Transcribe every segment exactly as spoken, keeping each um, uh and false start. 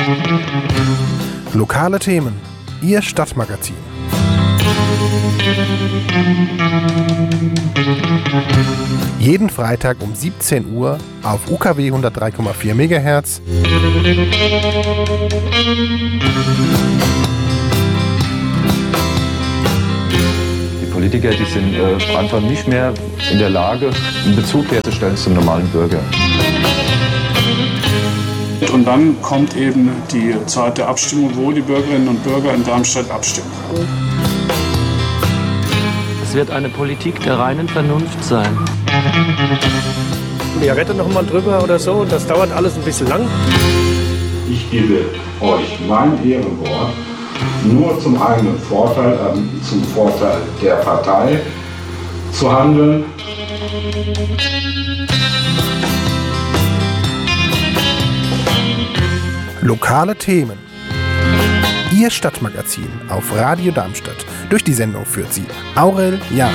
Lokale Themen, Ihr Stadtmagazin. Jeden Freitag um siebzehn Uhr auf U K W hundertdrei Komma vier Megahertz. Die Politiker, die sind äh, einfach nicht mehr in der Lage, einen Bezug herzustellen zum normalen Bürger. Und dann kommt eben die Zeit der Abstimmung, wo die Bürgerinnen und Bürger in Darmstadt abstimmen. Es wird eine Politik der reinen Vernunft sein. Ja, rette noch mal drüber oder so, das dauert alles ein bisschen lang. Ich gebe euch mein Ehrenwort, nur zum eigenen Vorteil, äh, zum Vorteil der Partei zu handeln. Lokale Themen. Ihr Stadtmagazin auf Radio Darmstadt. Durch die Sendung führt sie Aurel Jahn.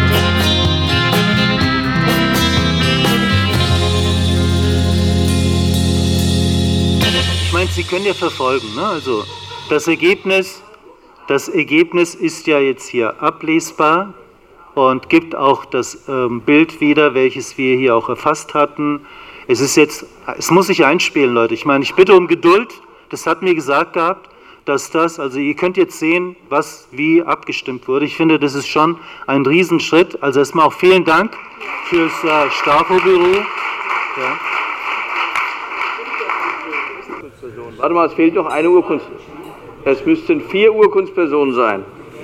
Ich meine, Sie können ja verfolgen, ne? Also das Ergebnis, das Ergebnis ist ja jetzt hier ablesbar und gibt auch das ähm, Bild wieder, welches wir hier auch erfasst hatten. Es ist jetzt, es muss sich einspielen, Leute. Ich meine, ich bitte um Geduld. Das hat mir gesagt gehabt, dass das, also ihr könnt jetzt sehen, was wie abgestimmt wurde. Ich finde, das ist schon ein Riesenschritt. Also erstmal auch vielen Dank fürs äh, Stafo-Büro. Ja. Warte mal, es fehlt noch eine Urkunst. Es müssten vier Urkundspersonen sein.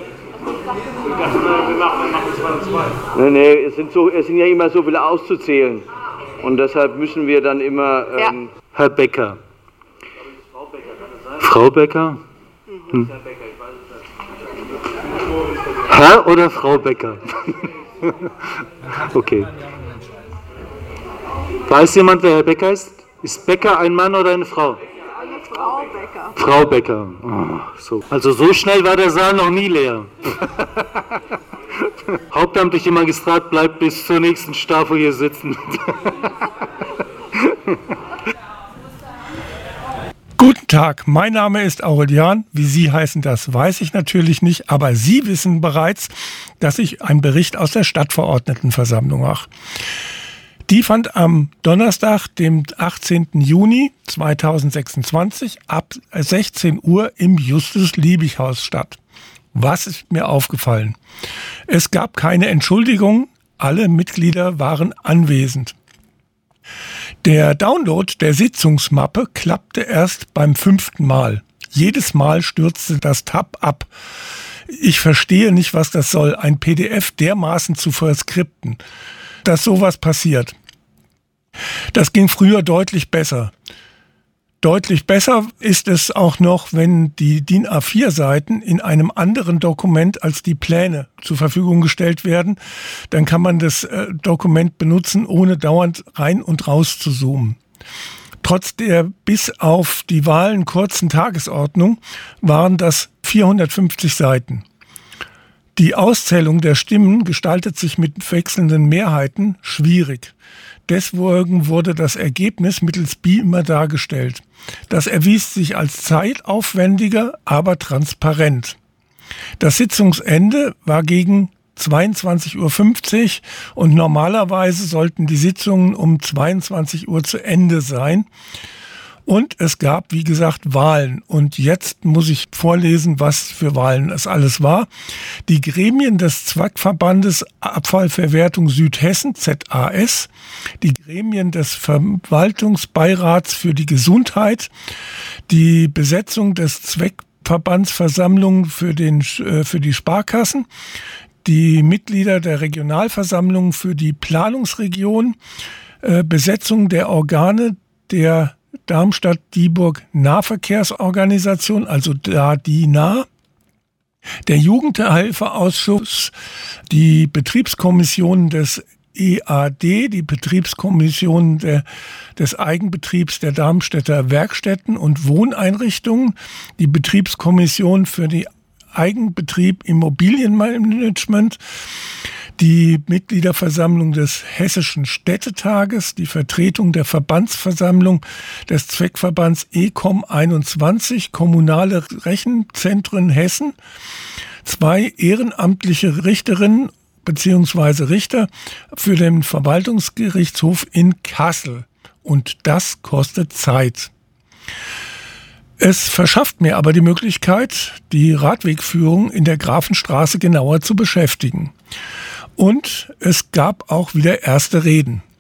Nee, nee, es sind, so, es sind ja immer so viele auszuzählen. Und deshalb müssen wir dann immer... Ähm ja. Herr Becker. Frau Becker? Hm. Herr oder Frau Becker? Okay. Weiß jemand, wer Herr Becker ist? Ist Becker ein Mann oder eine Frau? Eine Frau Becker. Frau Becker. Oh, so. Also so schnell war der Saal noch nie leer. Hauptamtliche Magistrat bleibt bis zur nächsten Stafel hier sitzen. Guten Tag, mein Name ist Aurel Jahn. Wie Sie heißen, das weiß ich natürlich nicht, aber Sie wissen bereits, dass ich einen Bericht aus der Stadtverordnetenversammlung mache. Die fand am Donnerstag, dem achtzehnten Juni zweitausendsechsundzwanzig ab sechzehn Uhr im Justus-Liebig-Haus statt. Was ist mir aufgefallen? Es gab keine Entschuldigung, alle Mitglieder waren anwesend. Der Download der Sitzungsmappe klappte erst beim fünften Mal. Jedes Mal stürzte das Tab ab. Ich verstehe nicht, was das soll, ein P D F dermaßen zu verskripten, dass sowas passiert. Das ging früher deutlich besser. Deutlich besser ist es auch noch, wenn die D I N A vier Seiten in einem anderen Dokument als die Pläne zur Verfügung gestellt werden. Dann kann man das äh, Dokument benutzen, ohne dauernd rein und raus zu zoomen. Trotz der bis auf die Wahlen kurzen Tagesordnung waren das vierhundertfünfzig Seiten. Die Auszählung der Stimmen gestaltet sich mit wechselnden Mehrheiten schwierig. Deswegen wurde das Ergebnis mittels Beamer dargestellt. Das erwies sich als zeitaufwendiger, aber transparent. Das Sitzungsende war gegen zweiundzwanzig Uhr fünfzig und normalerweise sollten die Sitzungen um zweiundzwanzig Uhr zu Ende sein. Und es gab, wie gesagt, Wahlen. Und jetzt muss ich vorlesen, was für Wahlen es alles war. Die Gremien des Zweckverbandes Abfallverwertung Südhessen, Z A S, die Gremien des Verwaltungsbeirats für die Gesundheit, die Besetzung des Zweckverbandsversammlung für, den, für die Sparkassen, die Mitglieder der Regionalversammlung für die Planungsregion, Besetzung der Organe der Darmstadt-Dieburg-Nahverkehrsorganisation, also D A D I N A, der Jugendhilfeausschuss, die Betriebskommission des E A D, die Betriebskommission der, des Eigenbetriebs der Darmstädter Werkstätten und Wohneinrichtungen, die Betriebskommission für die Eigenbetrieb Immobilienmanagement, die Mitgliederversammlung des Hessischen Städtetages, die Vertretung der Verbandsversammlung des Zweckverbands E C O M einundzwanzig, Kommunale Rechenzentren Hessen, zwei ehrenamtliche Richterinnen bzw. Richter für den Verwaltungsgerichtshof in Kassel. Und das kostet Zeit. Es verschafft mir aber die Möglichkeit, die Radwegführung in der Grafenstraße genauer zu beschäftigen. Und es gab auch wieder erste Reden.